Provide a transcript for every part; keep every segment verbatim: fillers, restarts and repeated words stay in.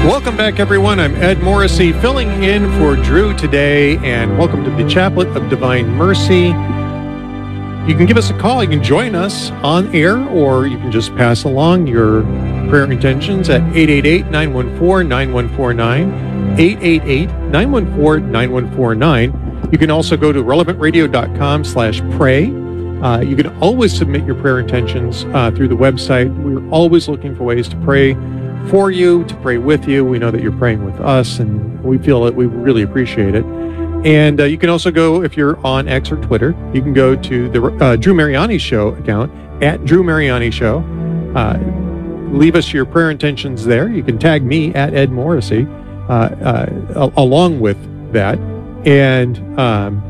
Welcome back, everyone. I'm Ed Morrissey, filling in for Drew today, and welcome to the Chaplet of Divine Mercy. You can give us a call. You can join us on air, or you can just pass along your prayer intentions at eight eight eight, nine one four, nine one four nine, eight eight eight, nine one four, nine one four nine. You can also go to relevant radio dot com slash pray. Uh, you can always submit your prayer intentions uh, through the website. We're always looking for ways to pray for you, to pray with you. We know that you're praying with us, and we feel that we really appreciate it. And uh, you can also go, if you're on X or Twitter, you can go to the uh, Drew Mariani Show account, at Drew Mariani Show. Uh, leave us your prayer intentions there. You can tag me at Ed Morrissey uh, uh, along with that. And um,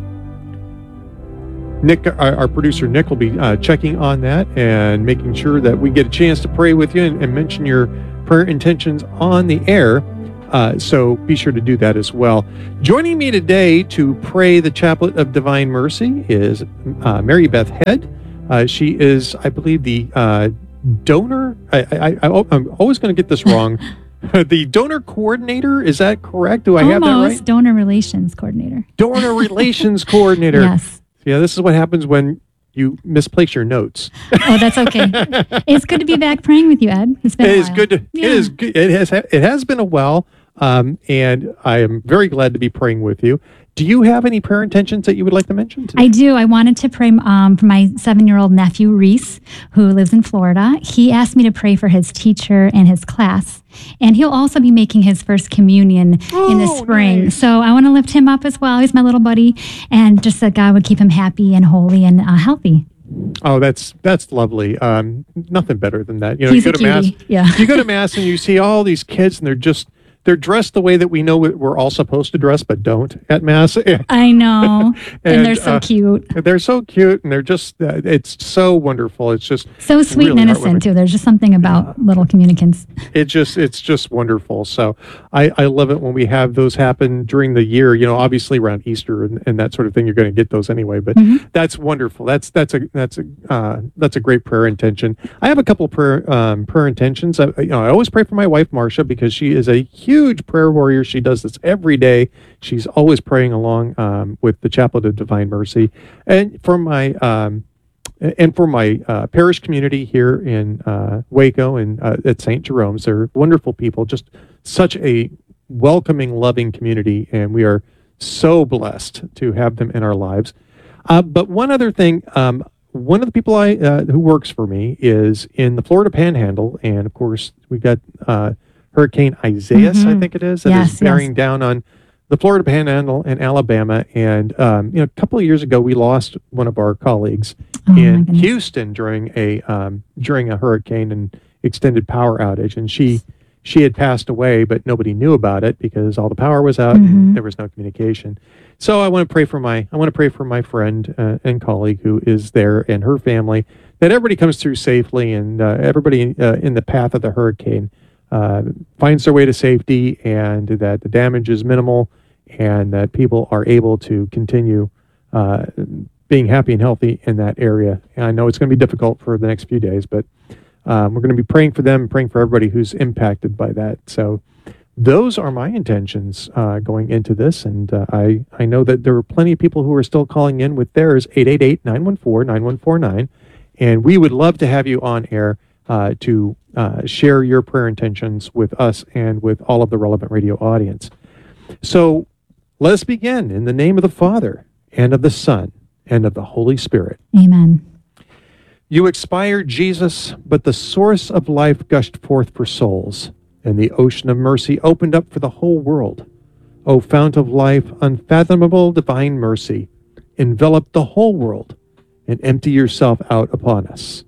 Nick, our, our producer Nick, will be uh, checking on that and making sure that we get a chance to pray with you and, and mention your prayer intentions on the air. Uh, so be sure to do that as well. Joining me today to pray the Chaplet of Divine Mercy is uh, Mary Beth Head. Uh, she is, I believe, the uh, donor. I, I, I, I'm always going to get this wrong. The donor coordinator, is that correct? Do I Almost have that right? Donor relations coordinator. Donor relations coordinator. Yes. Yeah, this is what happens when you misplace your notes. Oh, that's okay. It's good to be back praying with you, Ed. It's been It a is while. good. To, Yeah. It is good. It has. It has been a while, um, and I am very glad to be praying with you. Do you have any prayer intentions that you would like to mention today? I do. I wanted to pray um, for my seven-year-old nephew, Reese, who lives in Florida. He asked me to pray for his teacher and his class, and he'll also be making his first communion oh, in the spring. Nice. So I want to lift him up as well. He's my little buddy, and just that God would keep him happy and holy and uh, healthy. Oh, that's that's lovely. Um, nothing better than that. You know, He's you go a to mass. cutie. Yeah. You go to mass and you see all these kids, and they're just they're dressed the way that we know we're all supposed to dress, but don't at mass. I know, and, And, they're so uh, cute. They're so cute, and they're just uh, it's so wonderful. It's just So sweet really and heartwarming. innocent, too. There's just something about little communicants. It just it's just wonderful. So I, I love it when we have those happen during the year. You know, obviously around Easter and, and that sort of thing, you're going to get those anyway. But Mm-hmm. that's wonderful. That's that's a that's a uh, that's a great prayer intention. I have a couple of prayer um, prayer intentions. I, you know, I always pray for my wife Marcia because she is a huge prayer warrior. She does this every day. She's always praying along um, with the Chaplet of Divine Mercy, and for my. Um, And for my uh, parish community here in uh, Waco and uh, at Saint Jerome's, they're wonderful people, just such a welcoming, loving community, and we are so blessed to have them in our lives. Uh, but one other thing, um, one of the people I uh, who works for me is in the Florida Panhandle, and of course we've got uh, Hurricane Isaias, Mm-hmm. I think it is, that Yes, is bearing yes. down on the Florida Panhandle and Alabama. And um, you know, a couple of years ago, we lost one of our colleagues Oh, my in goodness. Houston during a um, during a hurricane and extended power outage, and she she had passed away, but nobody knew about it because all the power was out Mhm. and there was no communication. So I want to pray for my I want to pray for my friend uh, and colleague who is there and her family, that everybody comes through safely, and uh, everybody uh, in the path of the hurricane uh, finds their way to safety, and that the damage is minimal, and that people are able to continue uh, being happy and healthy in that area. And I know it's going to be difficult for the next few days, but um, we're going to be praying for them, praying for everybody who's impacted by that. So those are my intentions uh, going into this. And uh, I, I know that there are plenty of people who are still calling in with theirs, eight eight eight, nine one four, nine one four nine. And we would love to have you on air uh, to uh, share your prayer intentions with us and with all of the Relevant Radio audience. So let us begin in the name of the Father, and of the Son, and of the Holy Spirit. Amen. You expired, Jesus, but the source of life gushed forth for souls, and the ocean of mercy opened up for the whole world. O fount of life, unfathomable divine mercy, envelop the whole world, and empty yourself out upon us.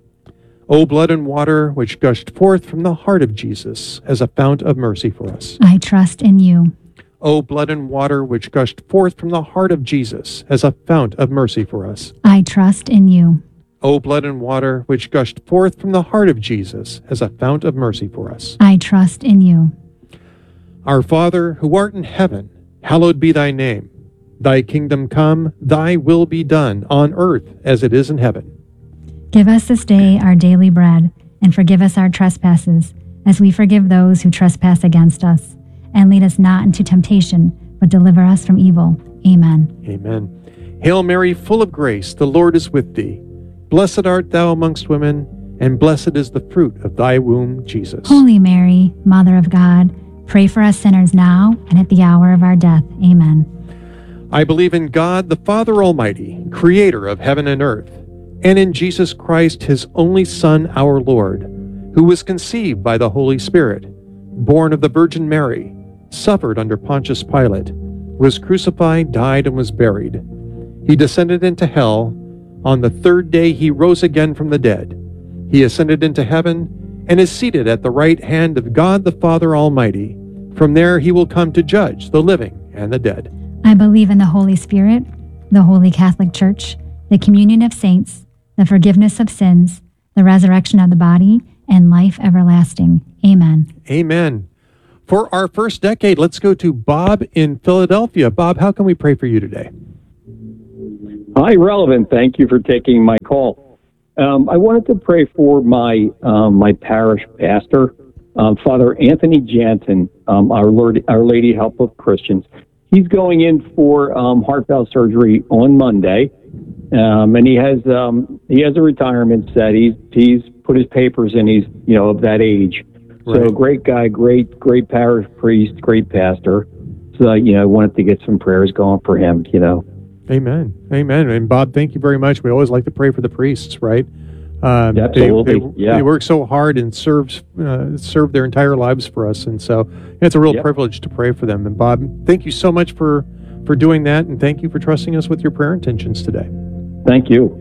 O blood and water, which gushed forth from the heart of Jesus as a fount of mercy for us. I trust in you. O blood and water, which gushed forth from the heart of Jesus as a fount of mercy for us. I trust in you. O blood and water, which gushed forth from the heart of Jesus as a fount of mercy for us. I trust in you. Our Father, who art in heaven, hallowed be thy name. Thy kingdom come, thy will be done, on earth as it is in heaven. Give us this day our daily bread, and forgive us our trespasses, as we forgive those who trespass against us. And lead us not into temptation, but deliver us from evil. Amen. Amen. Hail Mary, full of grace, the Lord is with thee. Blessed art thou amongst women, and blessed is the fruit of thy womb, Jesus. Holy Mary, Mother of God, pray for us sinners now and at the hour of our death. Amen. I believe in God, the Father Almighty, creator of heaven and earth, and in Jesus Christ, his only Son, our Lord, who was conceived by the Holy Spirit, born of the Virgin Mary, suffered under Pontius Pilate, was crucified, died, and was buried. He descended into hell. On the third day he rose again from the dead. He ascended into heaven and is seated at the right hand of God the Father Almighty. From there he will come to judge the living and the dead. I believe in the Holy Spirit, the Holy Catholic Church, the communion of saints, the forgiveness of sins, the resurrection of the body, and life everlasting. Amen. Amen. For our first decade, let's go to Bob in Philadelphia. Bob, how can we pray for you today? Hi, Relevant. Thank you for taking my call. Um, I wanted to pray for my um, my parish pastor, um, Father Anthony Jansen, um, our Lord, Our Lady Help of Christians. He's going in for um, heart valve surgery on Monday, um, and he has um, he has a retirement set. He's he's put his papers in. He's you know of that age. Right. So great guy, great great parish priest, great pastor. So you know, I wanted to get some prayers going for him. You know. Amen. Amen. And Bob, thank you very much. We always like to pray for the priests, right? Um, Absolutely. They, they, yeah. they work so hard and serve uh, serve their entire lives for us, and so it's a real Yep. privilege to pray for them. And Bob, thank you so much for for doing that, and thank you for trusting us with your prayer intentions today. Thank you.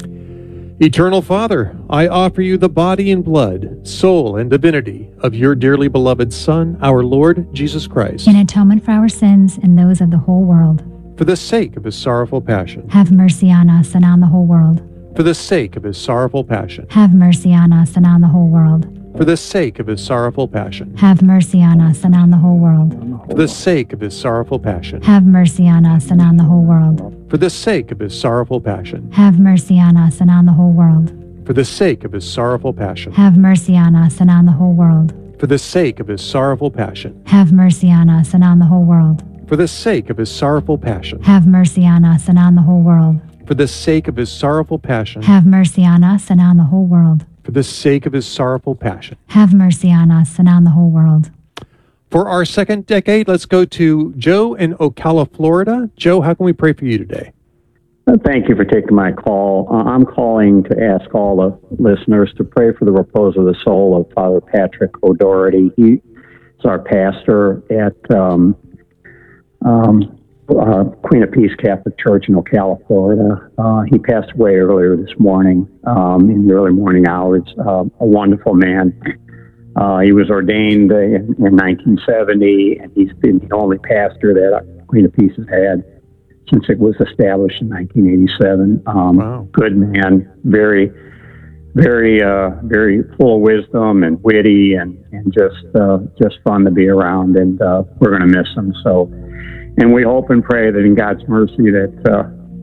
Eternal Father, I offer you the body and blood, soul and divinity of your dearly beloved Son, our Lord Jesus Christ, In atonement for our sins and those of the whole world. for the sake of his sorrowful passion, Have mercy on us and on the whole world. for the sake of his sorrowful passion, Have mercy on us and on the whole world. for the sake of his sorrowful passion, Have mercy on us and on the whole world. for the sake of his sorrowful passion, Have mercy on us and on the whole world. for the sake of his sorrowful passion, Have mercy on us and on the whole world. for the sake of his sorrowful passion, Have mercy on us and on the whole world. for the sake of his sorrowful passion, Have mercy on us and on the whole world. for the sake of his sorrowful passion, Have mercy on us and on the whole world. for the sake of his sorrowful passion, Have mercy on us and on the whole world. for the sake of his sorrowful passion. Have mercy on us and on the whole world. For our second decade, let's go to Joe in Ocala, Florida. Joe, how can we pray for you today? Uh, Thank you for taking my call. Uh, I'm calling to ask all the listeners to pray for the repose of the soul of Father Patrick O'Doherty. He is our pastor at um, um, uh, Queen of Peace Catholic Church in Ocala, Florida. Uh, he passed away earlier this morning um, in the early morning hours. Uh, a wonderful man. Uh, he was ordained uh, in, in nineteen seventy, and he's been the only pastor that Queen of Peace has had since it was established in nineteen eighty-seven. Um, Wow. Good man, very, very, uh, very full of wisdom and witty, and and just uh, just fun to be around. And uh, we're going to miss him. So, and we hope and pray that in God's mercy that uh,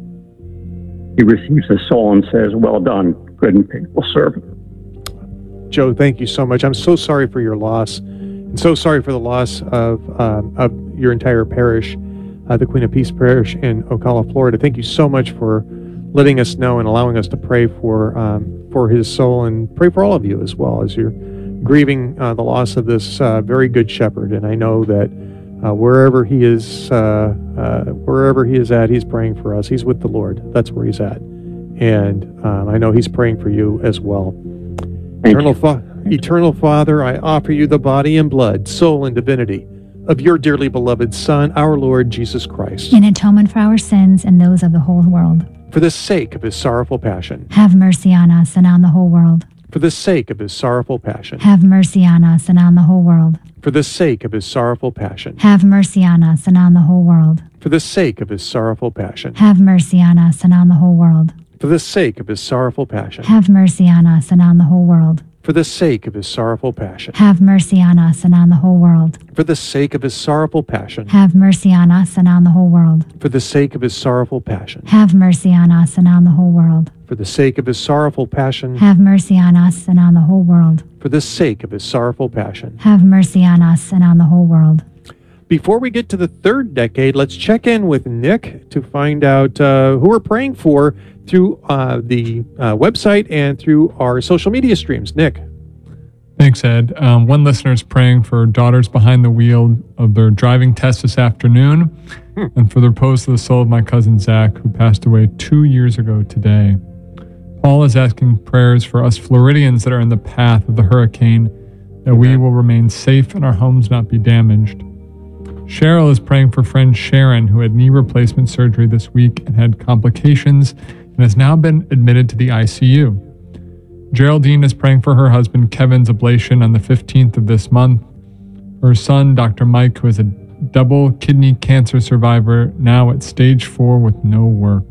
he receives his soul and says, "Well done, good and faithful servant." Joe, thank you so much. I'm so sorry for your loss, and so sorry for the loss of um, of your entire parish, uh, the Queen of Peace Parish in Ocala, Florida. Thank you so much for letting us know and allowing us to pray for um, for his soul, and pray for all of you as well as you're grieving uh, the loss of this uh, very good shepherd. And I know that uh, wherever he is, uh, uh, wherever he is at, he's praying for us. He's with the Lord. That's where he's at, and um, I know he's praying for you as well. Thank Eternal, you. Fa- Eternal Father, I offer you the body and blood, soul and divinity of your dearly beloved Son, our Lord Jesus Christ, In atonement for our sins and those of the whole world. for the sake of his sorrowful passion, Have mercy on us and on the whole world. for the sake of his sorrowful passion, Have mercy on us and on the whole world. for the sake of his sorrowful passion, Have mercy on us and on the whole world. for the sake of his sorrowful passion, Have mercy on us and on the whole world. for the sake of his sorrowful passion, Have mercy on us and on the whole world. for the sake of his sorrowful passion. Have mercy on us and on the whole world. For the sake of his sorrowful passion. Have mercy on us and on the whole world. For the sake of his sorrowful passion. Have mercy on us and on the whole world. For the sake of his sorrowful passion. Have mercy on us and on the whole world. For the sake of his sorrowful passion. Have mercy on us and on the whole world. Before we get to the third decade, let's check in with Nick to find out uh, who we're praying for through uh, the uh, website and through our social media streams. Nick. Thanks, Ed. Um, one listener is praying for daughters behind the wheel of their driving test this afternoon, hmm. and for the repose of the soul of my cousin Zach, who passed away two years ago today. Paul is asking prayers for us Floridians that are in the path of the hurricane, that we will remain safe and our homes not be damaged. Cheryl is praying for friend Sharon, who had knee replacement surgery this week and had complications and has now been admitted to the I C U. Geraldine is praying for her husband Kevin's ablation on the fifteenth of this month. Her son, Doctor Mike, who is a double kidney cancer survivor, now at stage four with no work.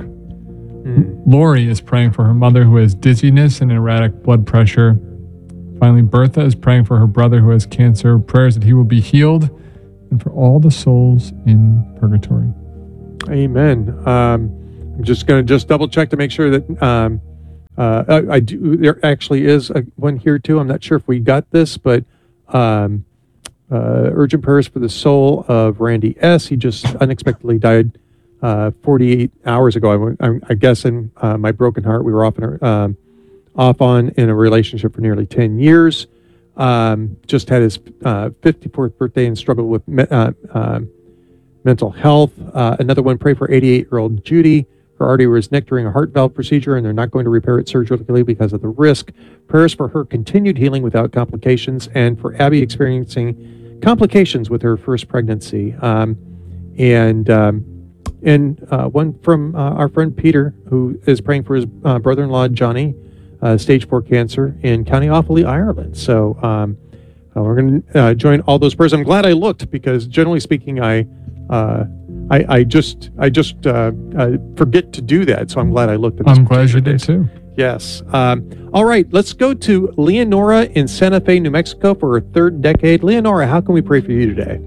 Mm. Lori is praying for her mother, who has dizziness and erratic blood pressure. Finally, Bertha is praying for her brother, who has cancer, prayers that he will be healed, and for all the souls in purgatory. Amen. Um, I'm just going to just double check to make sure that um, uh, I, I do. There actually is a, one here too. I'm not sure if we got this, but um, uh, urgent prayers for the soul of Randy S. He just unexpectedly died uh, forty-eight hours ago. I, I, I guess in uh, my broken heart, we were off, in a, um, off on in a relationship for nearly ten years. Um, just had his uh, fifty-fourth birthday and struggled with me- uh, uh, mental health. Uh, another one, pray for eighty-eight-year-old Judy. Her artery was nicked during a heart valve procedure, and they're not going to repair it surgically because of the risk. Prayers for her continued healing without complications, and for Abby experiencing complications with her first pregnancy. Um, and um, and uh, one from uh, our friend Peter, who is praying for his uh, brother-in-law Johnny, Uh, stage four cancer in County Offaly, Ireland. So um, uh, we're going to uh, join all those prayers. I'm glad I looked because, generally speaking, I uh, I, I just I just uh, uh, forget to do that. So I'm glad I looked at this. I'm glad you did too. Yes. Um, all right. Let's go to Leonora in Santa Fe, New Mexico, for her third decade. Leonora, how can we pray for you today?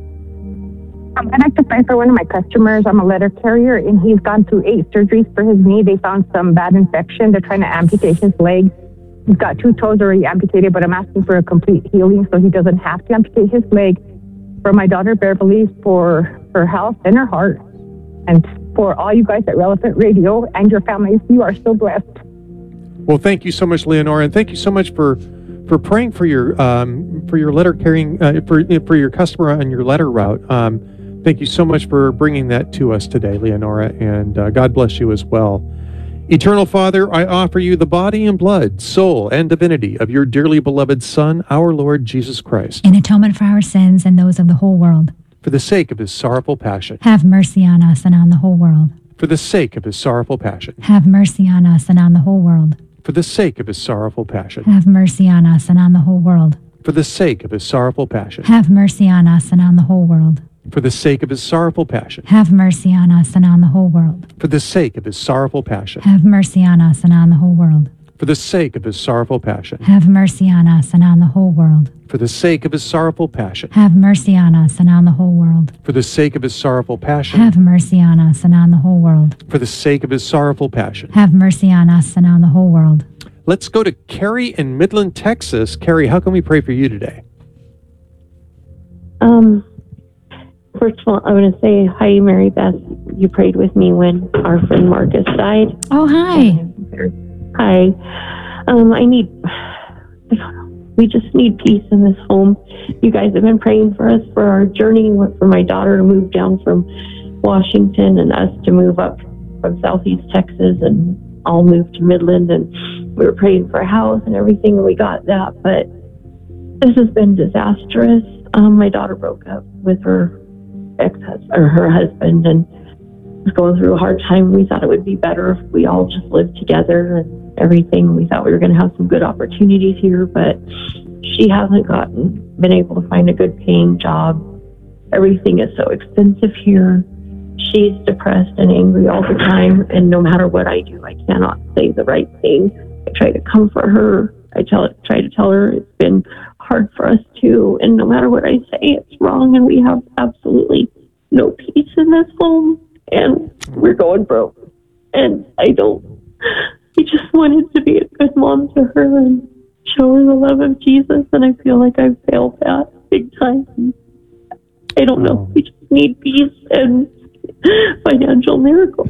Um, I'd like to pray for one of my customers. I'm a letter carrier, and he's gone through eight surgeries for his knee. They found some bad infection. They're trying to amputate his leg. He's got two toes already amputated, but I'm asking for a complete healing so he doesn't have to amputate his leg. For my daughter, Beverly, for her health and her heart. And for all you guys at Relevant Radio and your families, you are so blessed. Well, thank you so much, Leonora, and thank you so much for for praying for your um, for your letter carrying uh, for for your customer on your letter route. Um, Thank you so much for bringing that to us today, Leonora, and uh, God bless you as well. Eternal Father, I offer you the body and blood, soul, and divinity of your dearly beloved Son, our Lord Jesus Christ, In atonement for our sins and those of the whole world. for the sake of his sorrowful passion. Have mercy on us and on the whole world. For the sake of his sorrowful passion. Have mercy on us and on the whole world. For the sake of his sorrowful passion. Have mercy on us and on the whole world. For the sake of his sorrowful passion. Have mercy on us and on the whole world. For the sake of his sorrowful passion. Have mercy on us and on the whole world. For the sake of his sorrowful passion. Have mercy on us and on the whole world. For the sake of his sorrowful passion. Have mercy on us and on the whole world. For the sake of his sorrowful passion. Have mercy on us and on the whole world. For the sake of his sorrowful passion. Have mercy on us and on the whole world. For the sake of his sorrowful passion. Have mercy on us and on the whole world. Let's go to Carrie in Midland, Texas. Carrie, how can we pray for you today? Um, first of all, I want to say hi, Mary Beth. You prayed with me when our friend Marcus died. Oh, hi. Hi. Um, I need, I don't know, we just need peace in this home. You guys have been praying for us for our journey, for my daughter to move down from Washington and us to move up from Southeast Texas, and I'll move to Midland. And we were praying for a house and everything, and we got that. But this has been disastrous. Um, my daughter broke up with her ex-husband, or her husband, and was going through a hard time. We thought it would be better if we all just lived together and everything. We thought we were going to have some good opportunities here, but she hasn't gotten, been able to find a good paying job. Everything is so expensive here. She's depressed and angry all the time, and no matter what I do, I cannot say the right thing. I try to comfort her I tell try to tell her it's been hard for us too, and no matter what I say, it's wrong, and we have absolutely no peace in this home, and we're going broke. And I don't. I just wanted to be a good mom to her and show her the love of Jesus, and I feel like I've failed that big time. I don't know. We just need peace and financial miracle.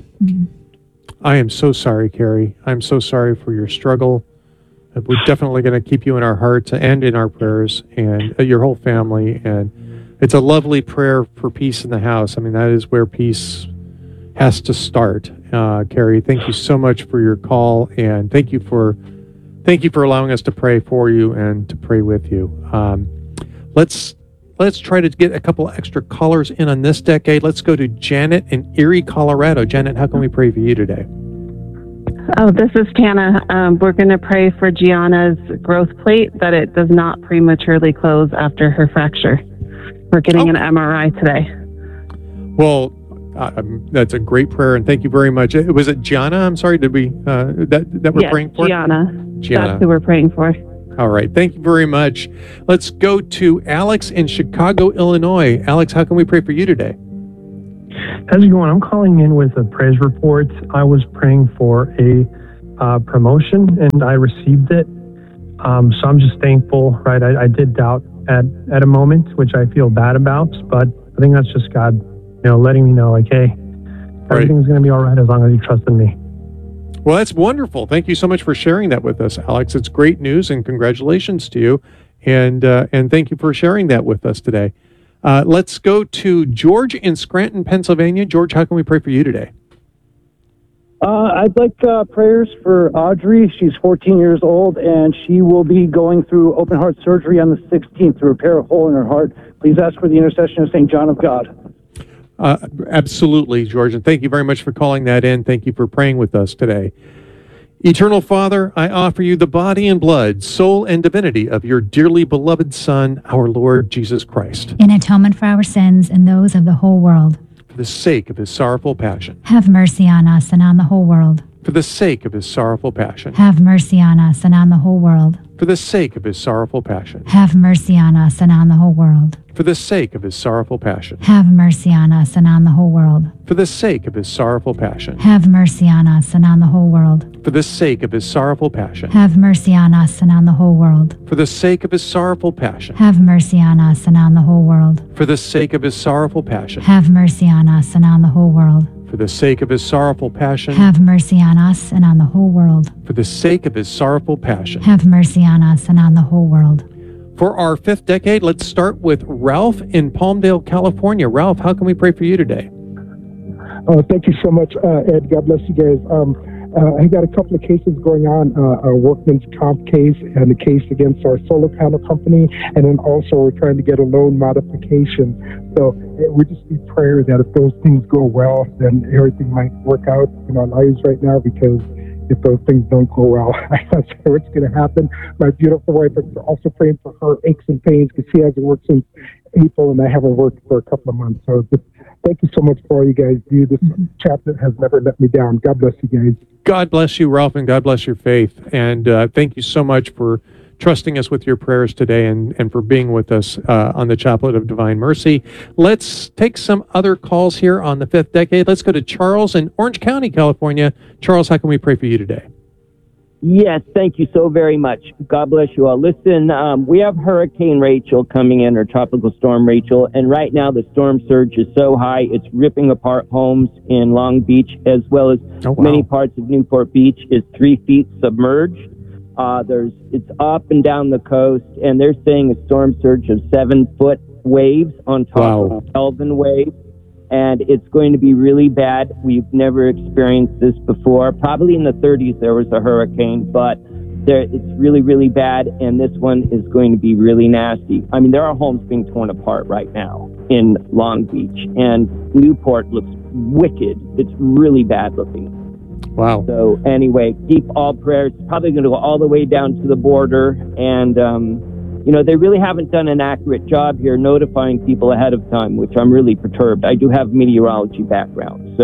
I am so sorry, Carrie. I'm so sorry for your struggle. We're definitely going to keep you in our hearts and in our prayers, and uh, your whole family. And it's a lovely prayer for peace in the house. I mean, that is where peace has to start. Uh, Carrie, thank you so much for your call, and thank you for thank you for allowing us to pray for you and to pray with you. Um, let's let's try to get a couple extra callers in on this decade. Let's go to Janet in Erie, Colorado. Janet, how can we pray for you today? Oh, this is Tana. Um, we're going to pray for Gianna's growth plate, that it does not prematurely close after her fracture. We're getting oh. an M R I today. Well, uh, um, that's a great prayer, and thank you very much. Was it Gianna? I'm sorry, did we uh, that that we're yes, praying for? Gianna. Gianna. That's who we're praying for. All right, thank you very much. Let's go to Alex in Chicago, Illinois. Alex, how can we pray for you today? How's it going? I'm calling in with a praise report. I was praying for a uh, promotion, and I received it. Um, so I'm just thankful, right? I, I did doubt at, at a moment, which I feel bad about, but I think that's just God, you know, letting me know, like, hey, everything's right. going to be all right as long as you trust in me. Well, that's wonderful. Thank you so much for sharing that with us, Alex. It's great news, and congratulations to you. And uh, and thank you for sharing that with us today. Uh, let's go to George in Scranton, Pennsylvania. George, how can we pray for you today? Uh, I'd like uh, prayers for Audrey. She's fourteen years old, and she will be going through open heart surgery on the sixteenth to repair a hole in her heart. Please ask for the intercession of Saint John of God. Uh, absolutely, George, and thank you very much for calling that in. Thank you for praying with us today. Eternal Father, I offer you the body and blood, soul and divinity of your dearly beloved Son, our Lord Jesus Christ, in atonement for our sins and those of the whole world. For the sake of his sorrowful passion. Have mercy on us and on the whole world. For the sake of his sorrowful passion. Have mercy on us and on the whole world. For the sake of his sorrowful passion. Have mercy on us and on the whole world. For the sake of his sorrowful passion. Have mercy on us and on the whole world. For the sake of his sorrowful passion. Have mercy on us and on the whole world. For the sake of his sorrowful passion. Have mercy on us and on the whole world. For the sake of his sorrowful passion. Have mercy on us and on the whole world. For the sake of his sorrowful passion. Have mercy on us and on the whole world. For the sake of his sorrowful passion. Have mercy on us and on the whole world. For the sake of his sorrowful passion. Have mercy on us and on the whole world. For our fifth decade, let's start with Ralph in Palmdale, California. Ralph, how can we pray for you today? Oh, thank you so much, uh, Ed. God bless you guys. Um, uh, I got a couple of cases going on, uh, a workman's comp case and a case against our solar panel company, and then also we're trying to get a loan modification. So uh, we just need prayer that if those things go well, then everything might work out in our lives right now, because if those things don't go well, I'm not sure what's going to happen. My beautiful wife is also praying for her aches and pains, because she hasn't worked since April, and I haven't worked for a couple of months. So just thank you so much for all you guys do. This chapter has never let me down. God bless you guys. God bless you, Ralph, and God bless your faith. And uh, thank you so much for trusting us with your prayers today, and, and for being with us uh, on the Chaplet of Divine Mercy. Let's take some other calls here on the fifth decade. Let's go to Charles in Orange County, California. Charles, how can we pray for you today? Yes, thank you so very much. God bless you all. Listen, um, we have Hurricane Rachel coming in, or Tropical Storm Rachel, and right now the storm surge is so high, it's ripping apart homes in Long Beach, as well as oh, wow. many parts of Newport Beach. It's three feet submerged. Uh, there's it's up and down the coast, and they're saying a storm surge of seven foot waves on top wow. of Kelvin waves. And it's going to be really bad. We've never experienced this before. Probably in the thirties there was a hurricane, but there, it's really, really bad. And this one is going to be really nasty. I mean, there are homes being torn apart right now in Long Beach, and Newport looks wicked. It's really bad looking. Wow. So anyway, keep all prayers. Probably going to go all the way down to the border, and um, you know, they really haven't done an accurate job here notifying people ahead of time, which I'm really perturbed. I do have meteorology background, so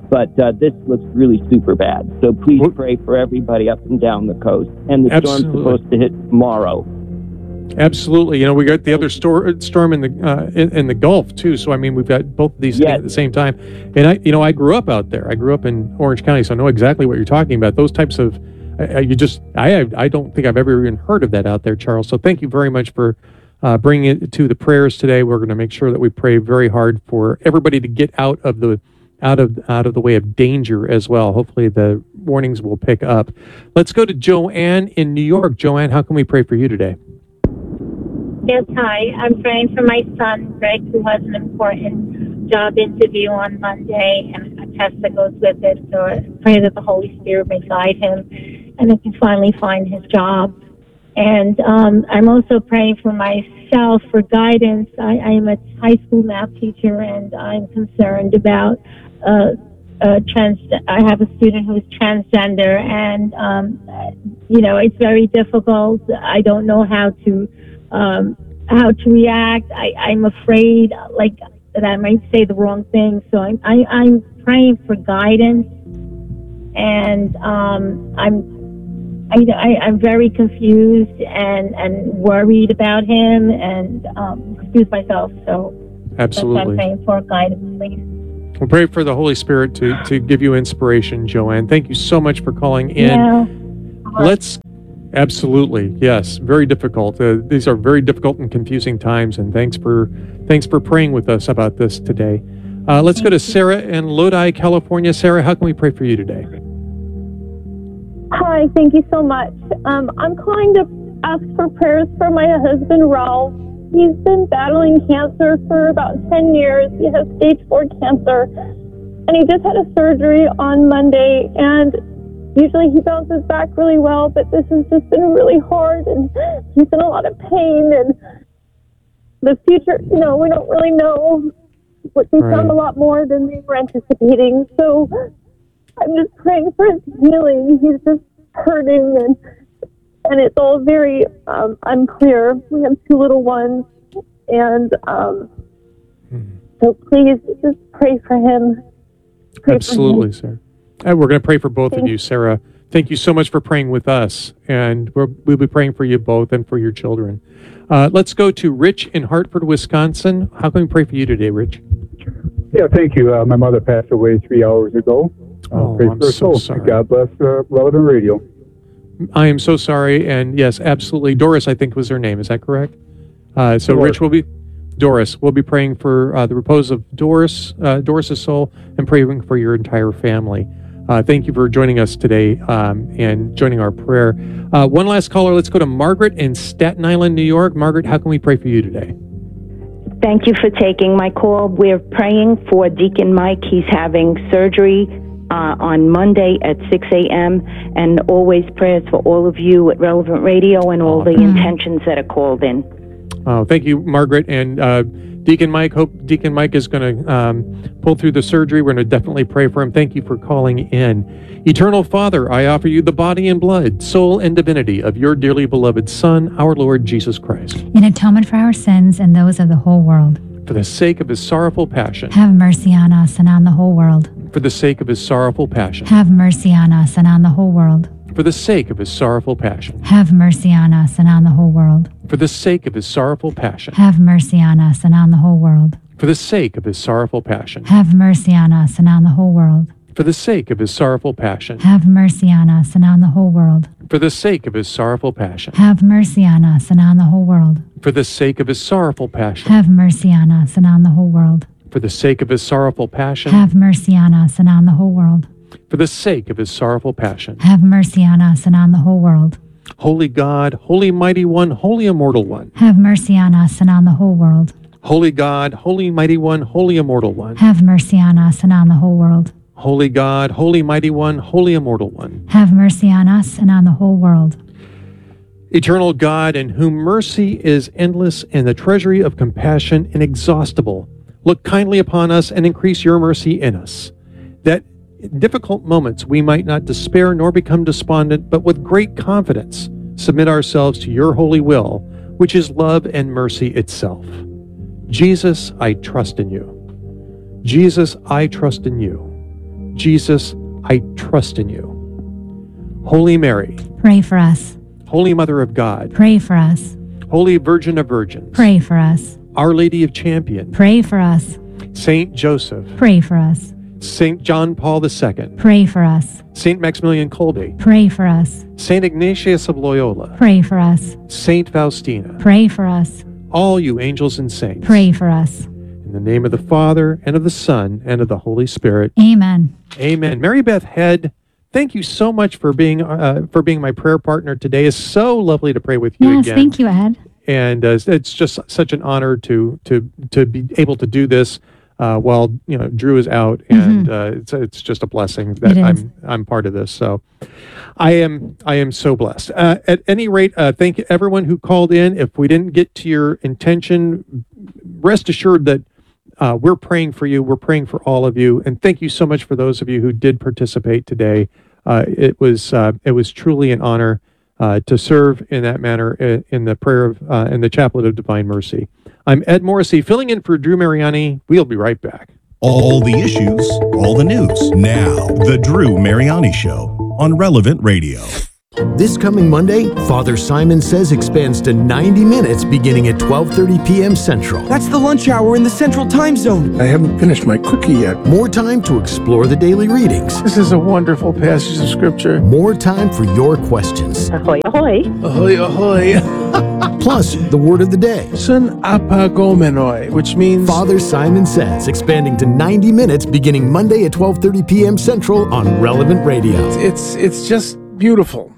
but uh, this looks really super bad. So please pray for everybody up and down the coast. And the Absolutely. storm's supposed to hit tomorrow. Absolutely. You know, we got the other stor- storm in the uh, in, in the Gulf too. So I mean, we've got both of these Yes. things at the same time. And I, you know, I grew up out there. I grew up in Orange County, so I know exactly what you're talking about. Those types of, uh, you just, I, I don't think I've ever even heard of that out there, Charles. So thank you very much for uh, bringing it to the prayers today. We're going to make sure that we pray very hard for everybody to get out of the out of out of the way of danger as well. Hopefully, the warnings will pick up. Let's go to Joanne in New York. Joanne, how can we pray for you today? Yes, hi. I'm praying for my son, Greg, who has an important job interview on Monday and a test that goes with it. So I pray that the Holy Spirit may guide him and he can finally find his job. And um, I'm also praying for myself for guidance. I, I am a high school math teacher, and I'm concerned about uh, uh, trans. I have a student who's transgender, and um, you know, it's very difficult. I don't know how to. Um, how to react. I, I'm afraid, like, that I might say the wrong thing. So I'm, I, I'm praying for guidance, and um, I'm, I, I, I'm very confused and, and worried about him, and um, excuse myself. So that's what I'm Absolutely. praying for guidance, please. We'll pray for the Holy Spirit to, to give you inspiration, Joanne. Thank you so much for calling in. Yeah. Let's, absolutely, yes, very difficult. Uh, these are very difficult and confusing times, and thanks for thanks for praying with us about this today. Uh, let's go to Sarah in Lodi, California. Sarah, how can we pray for you today? Hi, thank you so much. Um, I'm calling to ask for prayers for my husband, Ralph. He's been battling cancer for about ten years. He has stage four cancer, and he just had a surgery on Monday, and usually he bounces back really well, but this has just been really hard, and he's in a lot of pain, and the future, you know, we don't really know. But we Right. found a lot more than we were anticipating, so I'm just praying for his healing. He's just hurting, and and it's all very um, unclear. We have two little ones, and um, so please just pray for him. Pray Absolutely, for him. Sarah. And we're going to pray for both of Thank you, Sarah. Thank you so much for praying with us, and we're, we'll be praying for you both and for your children. Uh, let's go to Rich in Hartford, Wisconsin. How can we pray for you today, Rich? Yeah, thank you. Uh, my mother passed away three hours ago. Uh, Oh, pray I'm for her so soul. sorry. God bless uh, Relevant Radio. I am so sorry, and yes, absolutely. Doris, I think, was her name. Is that correct? Uh, so, Doris. Rich will be Doris. We'll be praying for uh, the repose of Doris, uh, Doris's soul, and praying for your entire family. Uh, thank you for joining us today um, and joining our prayer. Uh, one last caller. Let's go to Margaret in Staten Island, New York. Margaret, how can we pray for you today? Thank you for taking my call. We're praying for Deacon Mike. He's having surgery uh, on Monday at six a.m. and always prayers for all of you at Relevant Radio and all the intentions that are called in. Oh, thank you, Margaret. And uh, Deacon Mike, hope Deacon Mike is going to um, pull through the surgery. We're going to definitely pray for him. Thank you for calling in. Eternal Father, I offer you the body and blood, soul and divinity of your dearly beloved Son, our Lord Jesus Christ, In atonement for our sins and those of the whole world. for the sake of his sorrowful passion, Have mercy on us and on the whole world. for the sake of his sorrowful passion, Have mercy on us and on the whole world. for the sake of his sorrowful passion, Have mercy on us and on the whole world. for the sake of his sorrowful passion, Have mercy on us and on the whole world. for the sake of his sorrowful passion, Have mercy on us and on the whole world. for the sake of his sorrowful passion, Have mercy on us and on the whole world. for the sake of his sorrowful passion, Have mercy on us and on the whole world. for the sake of his sorrowful passion, Have mercy on us and on the whole world. for the sake of his sorrowful passion, Have mercy on us and on the whole world. for the sake of his sorrowful passion. Have mercy on us and on the whole world. Holy God, holy mighty one, holy immortal one. Have mercy on us and on the whole world. Holy God, holy mighty one, holy immortal one. Have mercy on us and on the whole world. Holy God, holy mighty one, holy immortal one. Have mercy on us and on the whole world. Eternal God, in whom mercy is endless and the treasury of compassion inexhaustible, look kindly upon us and increase your mercy in us, that in difficult moments we might not despair nor become despondent, but with great confidence submit ourselves to your holy will, which is love and mercy itself. Jesus, I trust in you. Jesus, I trust in you. Jesus, I trust in you. Holy Mary, Pray for us. Holy Mother of God, Pray for us. Holy Virgin of Virgins, Pray for us. Our Lady of Champion, Pray for us. Saint Joseph, Pray for us. Saint John Paul the Second, Pray for us. Saint Maximilian Kolbe, Pray for us. Saint Ignatius of Loyola, Pray for us. Saint Faustina, Pray for us. all you angels and saints. Pray for us. In the name of the Father, and of the Son, and of the Holy Spirit. Amen. Amen. Mary Beth Head, thank you so much for being uh, for being my prayer partner today. It's so lovely to pray with you Yes, again. thank you, Ed. And uh, it's just such an honor to to to be able to do this uh, while you know Drew is out, and Mhm. uh, it's it's just a blessing that It is. I'm I'm part of this. So I am I am so blessed. Uh, at any rate, uh, thank you everyone who called in. If we didn't get to your intention, rest assured that uh, we're praying for you. We're praying for all of you, and thank you so much for those of you who did participate today. Uh, it was uh, it was truly an honor uh, to serve in that manner in, in the prayer of uh, in the Chaplet of Divine Mercy. I'm Ed Morrissey, filling in for Drew Mariani. We'll be right back. All the issues, all the news. Now, The Drew Mariani Show on Relevant Radio. This coming Monday, Father Simon Says expands to ninety minutes beginning at twelve thirty p.m. Central. That's the lunch hour in the Central Time Zone. I haven't finished my cookie yet. More time to explore the daily readings. This is a wonderful passage of Scripture. More time for your questions. Ahoy, ahoy. Ahoy, ahoy. Plus, the word of the day. Sun apagomenoi, which means Father Simon Says, expanding to ninety minutes beginning Monday at twelve thirty p.m. Central on Relevant Radio. It's, it's just beautiful.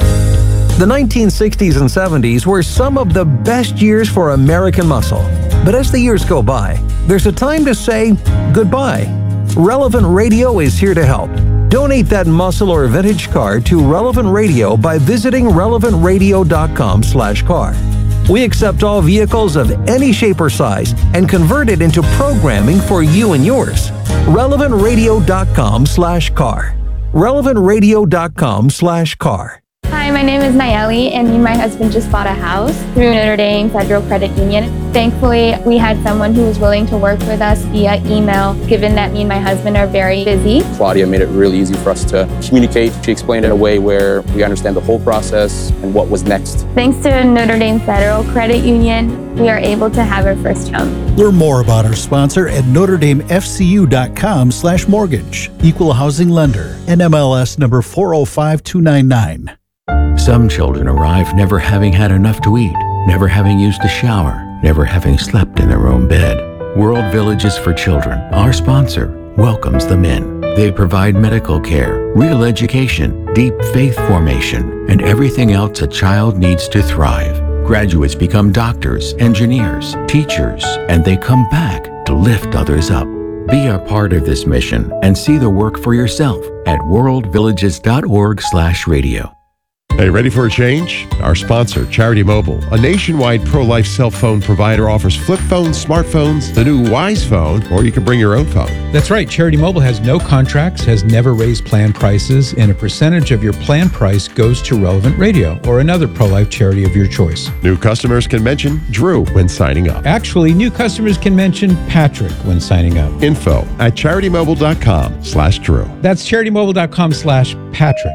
The nineteen sixties and seventies were some of the best years for American muscle. But as the years go by, there's a time to say goodbye. Relevant Radio is here to help. Donate that muscle or vintage car to Relevant Radio by visiting relevant radio dot com slash car. We accept all vehicles of any shape or size and convert it into programming for you and yours. relevant radio dot com slash car. relevant radio dot com slash car. Hi, my name is Nayeli, and me and my husband just bought a house through Notre Dame Federal Credit Union. Thankfully, we had someone who was willing to work with us via email, given that me and my husband are very busy. Claudia made it really easy for us to communicate. She explained it in a way where we understand the whole process and what was next. Thanks to Notre Dame Federal Credit Union, we are able to have our first home. Learn more about our sponsor at notre dame f c u dot com slash mortgage. Equal housing lender. N M L S number four oh five two nine nine. Some children arrive never having had enough to eat, never having used a shower, never having slept in their own bed. World Villages for Children, our sponsor, welcomes them in. They provide medical care, real education, deep faith formation, and everything else a child needs to thrive. Graduates become doctors, engineers, teachers, and they come back to lift others up. Be a part of this mission and see the work for yourself at world villages dot org slash radio. Hey, ready for a change? Our sponsor, Charity Mobile, a nationwide pro-life cell phone provider, offers flip phones, smartphones, the new Wise Phone, or you can bring your own phone. That's right. Charity Mobile has no contracts, has never raised plan prices, and a percentage of your plan price goes to Relevant Radio or another pro-life charity of your choice. New customers can mention Drew when signing up. Actually, new customers can mention Patrick when signing up. Info at charity mobile dot com slash Drew. That's charity mobile dot com slash Patrick.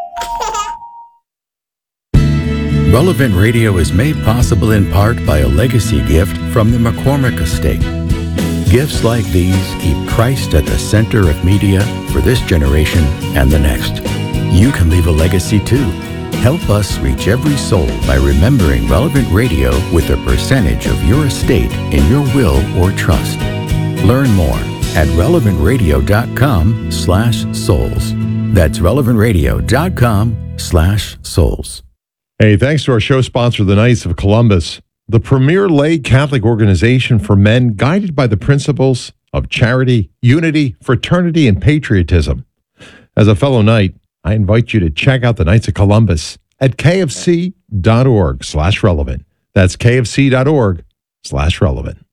Relevant Radio is made possible in part by a legacy gift from the McCormick Estate. Gifts like these keep Christ at the center of media for this generation and the next. You can leave a legacy too. Help us reach every soul by remembering Relevant Radio with a percentage of your estate in your will or trust. Learn more at relevant radio dot com slash souls. That's relevant radio dot com slash souls. Hey, thanks to our show sponsor, the Knights of Columbus, the premier lay Catholic organization for men guided by the principles of charity, unity, fraternity, and patriotism. As a fellow Knight, I invite you to check out the Knights of Columbus at k f c dot org slash relevant. That's k f c dot org slash relevant.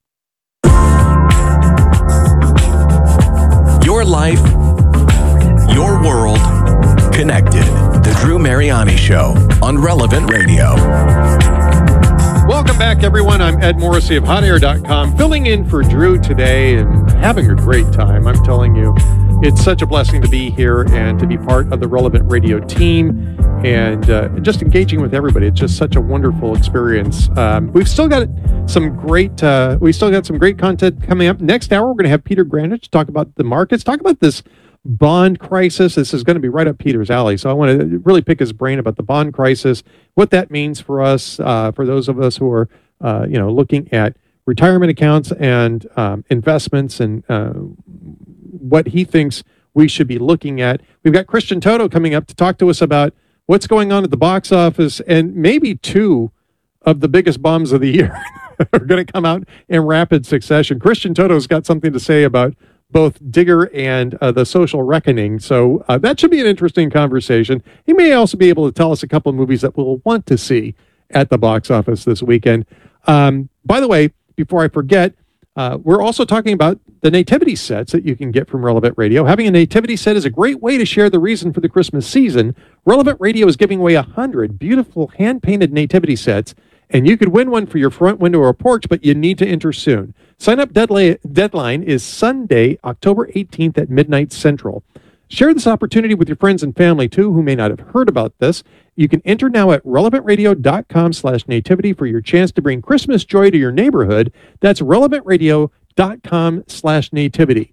Your life, your world, connected. The Drew Mariani Show on Relevant Radio. Welcome back, everyone. I'm Ed Morrissey of hot air dot com, filling in for Drew today and having a great time. I'm telling you, it's such a blessing to be here and to be part of the Relevant Radio team and uh, just engaging with everybody. It's just such a wonderful experience. Um, we've still got some great, uh, we still got some great content coming up. Next hour, we're going to have Peter Grandich talk about the markets, talk about this bond crisis. This is going to be right up Peter's alley. So I want to really pick his brain about the bond crisis, what that means for us, uh, for those of us who are, uh, you know, looking at retirement accounts and um, investments and uh, what he thinks we should be looking at. We've got Christian Toto coming up to talk to us about what's going on at the box office, and maybe two of the biggest bombs of the year are going to come out in rapid succession. Christian Toto's got something to say about both Digger and uh, The Social Reckoning, so uh, that should be an interesting conversation. He may also be able to tell us a couple of movies that we'll want to see at the box office this weekend. Um, by the way, before I forget, uh, we're also talking about the nativity sets that you can get from Relevant Radio. Having a nativity set is a great way to share the reason for the Christmas season. Relevant Radio is giving away one hundred beautiful hand-painted nativity sets, and you could win one for your front window or porch, but you need to enter soon. Sign-up deadline is Sunday, October eighteenth at midnight Central. Share this opportunity with your friends and family, too, who may not have heard about this. You can enter now at relevantradio.com slash nativity for your chance to bring Christmas joy to your neighborhood. That's relevantradio.com slash nativity.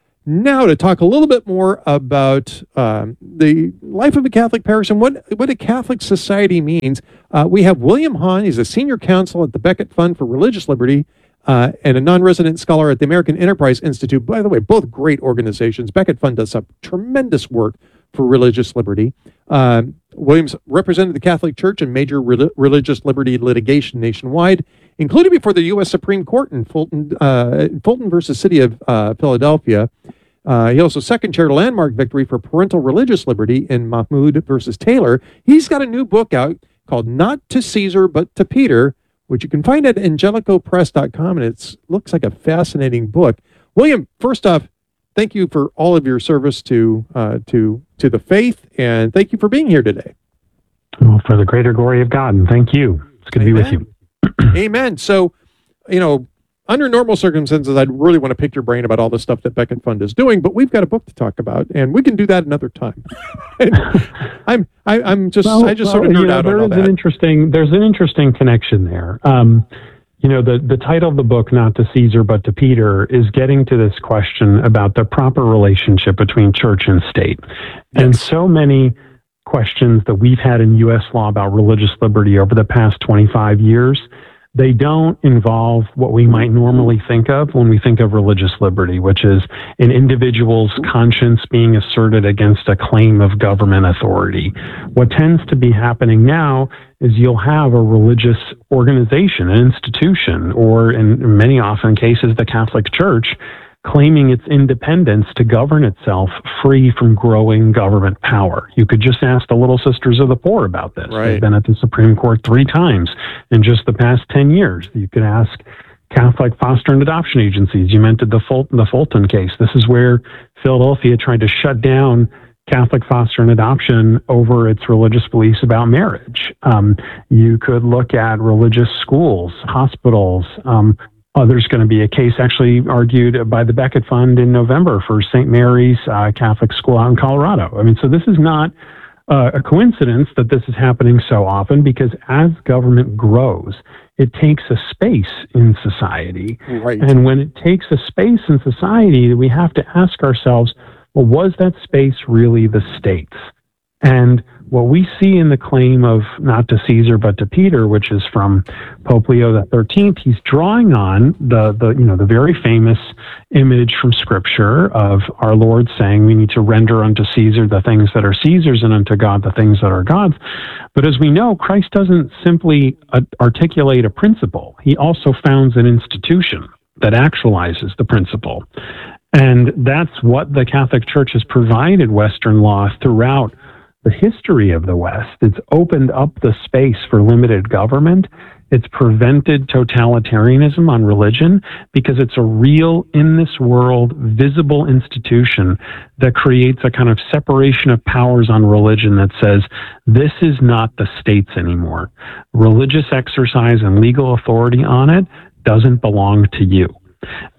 Now to talk a little bit more about um, the life of a Catholic parish and what, what a Catholic society means. Uh, we have William Hahn. He's a senior counsel at the Becket Fund for Religious Liberty uh, and a non-resident scholar at the American Enterprise Institute. By the way, both great organizations. Becket Fund does some tremendous work for religious liberty. Um, Williams represented the Catholic Church in major re- religious liberty litigation nationwide, including before the U S Supreme Court in Fulton, uh, Fulton versus City of uh, Philadelphia. Uh, he also second-chaired a landmark victory for parental religious liberty in Mahmoud versus Taylor. He's got a new book out called Not to Caesar, but to Peter, which you can find at angelico press dot com, and it looks like a fascinating book. William, first off, thank you for all of your service to uh, to to the faith, and thank you for being here today. Well, for the greater glory of God, and thank you. It's good Amen. to be with you. Amen. So, you know, under normal circumstances, I'd really want to pick your brain about all the stuff that Becket Fund is doing, but we've got a book to talk about, and we can do that another time. I'm I, I'm just well, I just well, sort of nerd you know, out there on all is that. An interesting, there's an interesting connection there. Um, You know, the, the title of the book, Not to Caesar, but to Peter, is getting to this question about the proper relationship between church and state. Yes. And so many questions that we've had in U S law about religious liberty over the past twenty-five years, they don't involve what we might normally think of when we think of religious liberty, which is an individual's conscience being asserted against a claim of government authority. What tends to be happening now is you'll have a religious organization, an institution, or in many often cases, the Catholic Church, claiming its independence to govern itself free from growing government power. You could just ask the Little Sisters of the Poor about this. Right. They've been at the Supreme Court three times in just the past ten years. You could ask Catholic foster and adoption agencies. You mentioned the Fulton, the Fulton case. This is where Philadelphia tried to shut down Catholic foster and adoption over its religious beliefs about marriage. Um, you could look at religious schools, hospitals. Um, oh, there's going to be a case actually argued by the Becket Fund in November for Saint Mary's uh, Catholic School out in Colorado. I mean, so this is not uh, a coincidence that this is happening so often, because as government grows, it takes a space in society. Right. And when it takes a space in society, we have to ask ourselves, well, was that space really the state's? And what we see in the claim of not to Caesar but to Peter, which is from Pope Leo the thirteenth, he's drawing on the, the you know the very famous image from Scripture of our Lord saying we need to render unto Caesar the things that are Caesar's and unto God the things that are God's. But as we know, Christ doesn't simply uh, articulate a principle. He also founds an institution that actualizes the principle. And that's what the Catholic Church has provided Western law throughout the history of the West. It's opened up the space for limited government. It's prevented totalitarianism on religion because it's a real, in this world, visible institution that creates a kind of separation of powers on religion that says, this is not the state's anymore. Religious exercise and legal authority on it doesn't belong to you.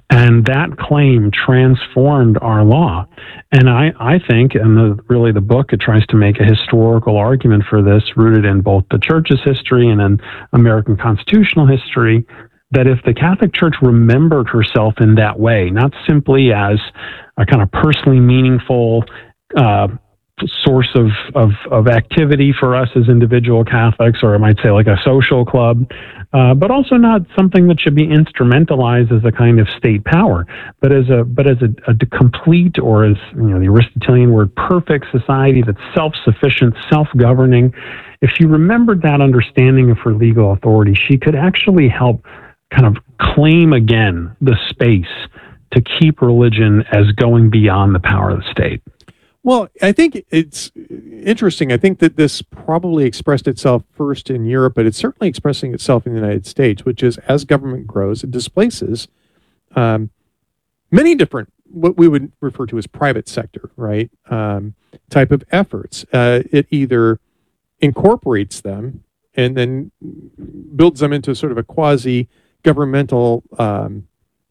And that claim transformed our law. And I, I think, and the, really the book, it tries to make a historical argument for this, rooted in both the church's history and in American constitutional history, that if the Catholic Church remembered herself in that way, not simply as a kind of personally meaningful uh, source of, of, of activity for us as individual Catholics, or I might say like a social club, uh, but also not something that should be instrumentalized as a kind of state power, but as a but as a, a complete, or as you know the Aristotelian word, perfect society that's self-sufficient, self-governing. If she remembered that understanding of her legal authority, she could actually help kind of claim again the space to keep religion as going beyond the power of the state. Well, I think it's interesting. I think that this probably expressed itself first in Europe, but it's certainly expressing itself in the United States, which is as government grows, it displaces um, many different, what we would refer to as private sector, right, um, type of efforts. Uh, it either incorporates them and then builds them into sort of a quasi-governmental um,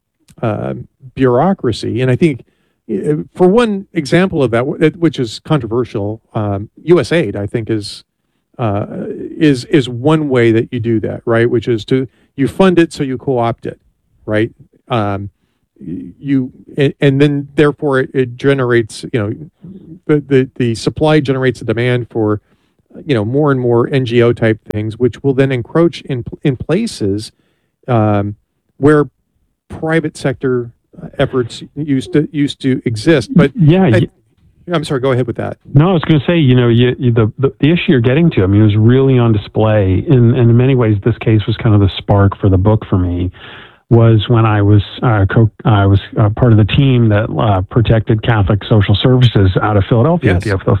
uh, bureaucracy. And I think for one example of that, which is controversial, um, U S A I D, I think, is uh, is is one way that you do that, right? Which is to you fund it so you co-opt it, right? Um, you and, and then therefore it, it generates, you know, the, the the supply generates a demand for, you know, more and more N G O type things, which will then encroach in in places um, where private sector efforts used to used to exist. But yeah, I, I'm sorry. Go ahead with that. No, I was going to say, you know, you, you, the, the the issue you're getting to, I mean, it was really on display. In, and in many ways, this case was kind of the spark for the book for me. Was when I was uh, co- I was uh, part of the team that uh, protected Catholic social services out of Philadelphia Yes. at the,